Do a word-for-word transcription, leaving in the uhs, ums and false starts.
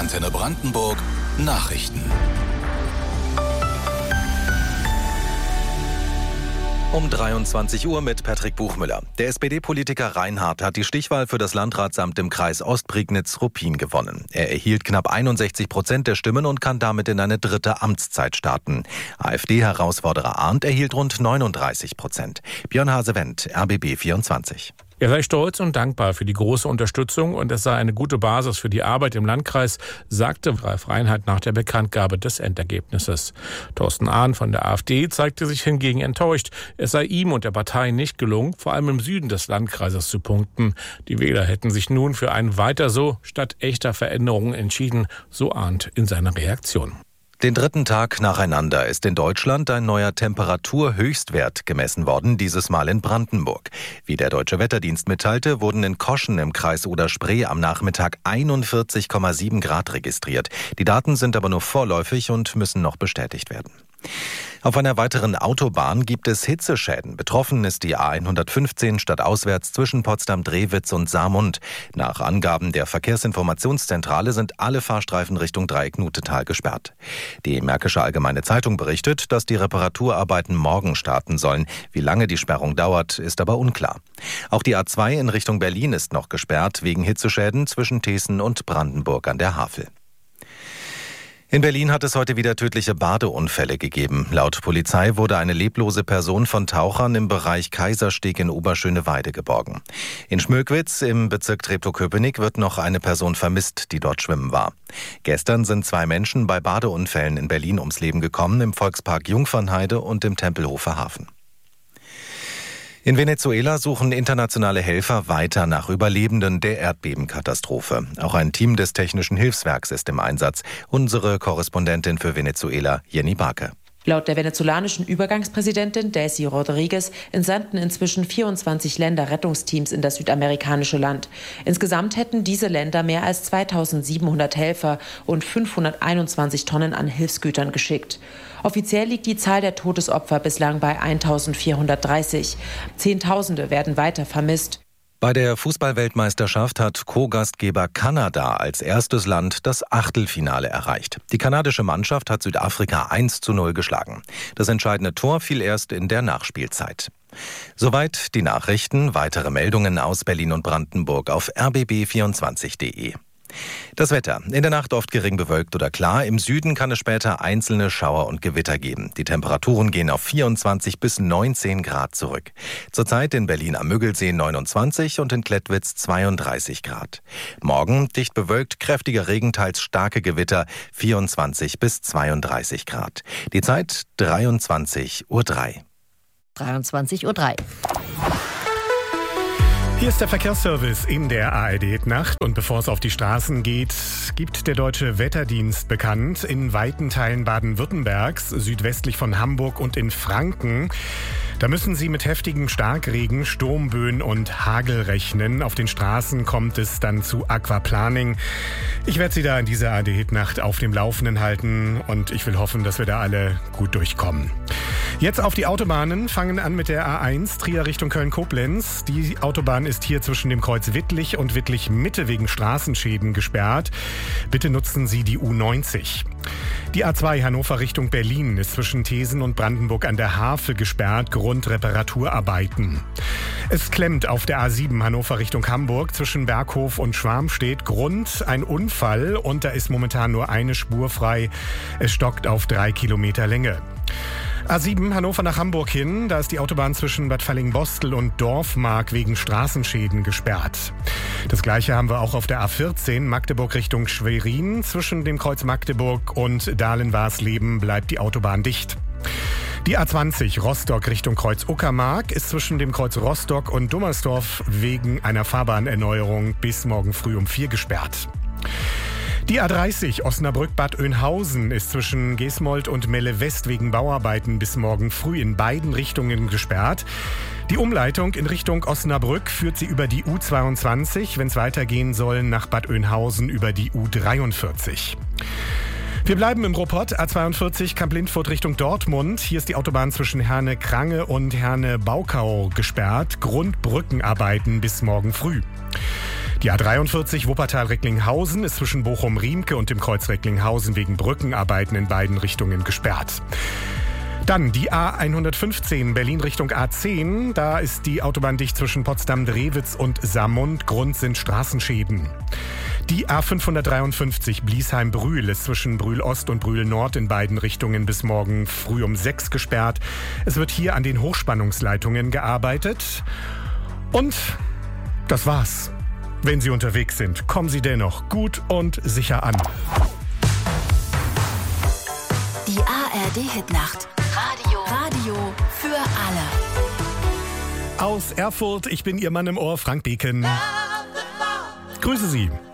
Antenne Brandenburg Nachrichten. Um dreiundzwanzig Uhr mit Patrick Buchmüller. Der S P D-Politiker Reinhardt hat die Stichwahl für das Landratsamt im Kreis Ostprignitz-Ruppin gewonnen. Er erhielt knapp einundsechzig Prozent der Stimmen und kann damit in eine dritte Amtszeit starten. AfD-Herausforderer Arndt erhielt rund neununddreißig Prozent. Björn Hase-Wendt, R B B vierundzwanzig. Er sei stolz und dankbar für die große Unterstützung und es sei eine gute Basis für die Arbeit im Landkreis, sagte Ralf Reinhardt nach der Bekanntgabe des Endergebnisses. Thorsten Ahn von der AfD zeigte sich hingegen enttäuscht. Es sei ihm und der Partei nicht gelungen, vor allem im Süden des Landkreises zu punkten. Die Wähler hätten sich nun für ein Weiter so statt echter Veränderungen entschieden, so Ahnt in seiner Reaktion. Den dritten Tag nacheinander ist in Deutschland ein neuer Temperaturhöchstwert gemessen worden, dieses Mal in Brandenburg. Wie der Deutsche Wetterdienst mitteilte, wurden in Koschen im Kreis Oder-Spree am Nachmittag einundvierzig Komma sieben Grad registriert. Die Daten sind aber nur vorläufig und müssen noch bestätigt werden. Auf einer weiteren Autobahn gibt es Hitzeschäden. Betroffen ist die A hundertfünfzehn stadtauswärts zwischen Potsdam-Drewitz und Saarmund. Nach Angaben der Verkehrsinformationszentrale sind alle Fahrstreifen Richtung Dreieck-Nutetal gesperrt. Die Märkische Allgemeine Zeitung berichtet, dass die Reparaturarbeiten morgen starten sollen. Wie lange die Sperrung dauert, ist aber unklar. Auch die A zwei in Richtung Berlin ist noch gesperrt wegen Hitzeschäden zwischen Thesen und Brandenburg an der Havel. In Berlin hat es heute wieder tödliche Badeunfälle gegeben. Laut Polizei wurde eine leblose Person von Tauchern im Bereich Kaisersteg in Oberschöneweide geborgen. In Schmöckwitz im Bezirk Treptow-Köpenick wird noch eine Person vermisst, die dort schwimmen war. Gestern sind zwei Menschen bei Badeunfällen in Berlin ums Leben gekommen, im Volkspark Jungfernheide und im Tempelhofer Hafen. In Venezuela suchen internationale Helfer weiter nach Überlebenden der Erdbebenkatastrophe. Auch ein Team des Technischen Hilfswerks ist im Einsatz. Unsere Korrespondentin für Venezuela, Jenny Barke. Laut der venezolanischen Übergangspräsidentin Daisy Rodriguez entsandten inzwischen vierundzwanzig Länder Rettungsteams in das südamerikanische Land. Insgesamt hätten diese Länder mehr als zweitausendsiebenhundert Helfer und fünfhunderteinundzwanzig Tonnen an Hilfsgütern geschickt. Offiziell liegt die Zahl der Todesopfer bislang bei eintausendvierhundertdreißig. Zehntausende werden weiter vermisst. Bei der Fußballweltmeisterschaft hat Co-Gastgeber Kanada als erstes Land das Achtelfinale erreicht. Die kanadische Mannschaft hat Südafrika eins zu null geschlagen. Das entscheidende Tor fiel erst in der Nachspielzeit. Soweit die Nachrichten. Weitere Meldungen aus Berlin und Brandenburg auf r b b vierundzwanzig punkt d e. Das Wetter. In der Nacht oft gering bewölkt oder klar. Im Süden kann es später einzelne Schauer und Gewitter geben. Die Temperaturen gehen auf vierundzwanzig bis neunzehn Grad zurück. Zurzeit in Berlin am Müggelsee neunundzwanzig und in Klettwitz zweiunddreißig Grad. Morgen dicht bewölkt, kräftiger Regen, teils starke Gewitter, vierundzwanzig bis zweiunddreißig Grad. Die Zeit dreiundzwanzig Uhr drei. dreiundzwanzig Uhr drei. Hier ist der Verkehrsservice in der A R D-Nacht. Und bevor es auf die Straßen geht, gibt der Deutsche Wetterdienst bekannt, in weiten Teilen Baden-Württembergs, südwestlich von Hamburg und in Franken, da müssen Sie mit heftigem Starkregen, Sturmböen und Hagel rechnen. Auf den Straßen kommt es dann zu Aquaplaning. Ich werde Sie da in dieser A R D-Nacht auf dem Laufenden halten und ich will hoffen, dass wir da alle gut durchkommen. Jetzt auf die Autobahnen, fangen an mit der A eins, Trier Richtung Köln-Koblenz. Die Autobahn ist hier zwischen dem Kreuz Wittlich und Wittlich-Mitte wegen Straßenschäden gesperrt. Bitte nutzen Sie die U neunzig. Die A zwei Hannover Richtung Berlin ist zwischen Thesen und Brandenburg an der Havel gesperrt, Grund Reparaturarbeiten. Es klemmt auf der A sieben Hannover Richtung Hamburg zwischen Berghof und Schwarmstedt, Grund ein Unfall und da ist momentan nur eine Spur frei. Es stockt auf drei Kilometer Länge. A sieben Hannover nach Hamburg hin, da ist die Autobahn zwischen Bad Falling-Bostel und Dorfmark wegen Straßenschäden gesperrt. Das gleiche haben wir auch auf der A vierzehn Magdeburg Richtung Schwerin. Zwischen dem Kreuz Magdeburg und Dahlen-Warsleben bleibt die Autobahn dicht. Die A zwanzig Rostock Richtung Kreuz Uckermark ist zwischen dem Kreuz Rostock und Dummersdorf wegen einer Fahrbahnerneuerung bis morgen früh um vier gesperrt. Die A dreißig Osnabrück-Bad Oeynhausen ist zwischen Gesmold und Melle West wegen Bauarbeiten bis morgen früh in beiden Richtungen gesperrt. Die Umleitung in Richtung Osnabrück führt sie über die U zweiundzwanzig, wenn es weitergehen soll, nach Bad Oeynhausen über die U dreiundvierzig. Wir bleiben im Ruhrpott, A zweiundvierzig Kamp-Lindfurt Richtung Dortmund. Hier ist die Autobahn zwischen Herne-Krange und Herne-Baukau gesperrt. Grund Brückenarbeiten bis morgen früh. Die A dreiundvierzig Wuppertal-Recklinghausen ist zwischen Bochum-Riemke und dem Kreuz Recklinghausen wegen Brückenarbeiten in beiden Richtungen gesperrt. Dann die A hundertfünfzehn Berlin Richtung A zehn. Da ist die Autobahn dicht zwischen Potsdam-Drewitz und Saarmund. Grund sind Straßenschäden. Die A fünfhundertdreiundfünfzig Bliesheim-Brühl ist zwischen Brühl-Ost und Brühl-Nord in beiden Richtungen bis morgen früh um sechs gesperrt. Es wird hier an den Hochspannungsleitungen gearbeitet. Und das war's. Wenn Sie unterwegs sind, kommen Sie dennoch gut und sicher an. Die A R D-Hitnacht. Radio. Radio für alle. Aus Erfurt, ich bin Ihr Mann im Ohr, Frank Beken. Grüße Sie.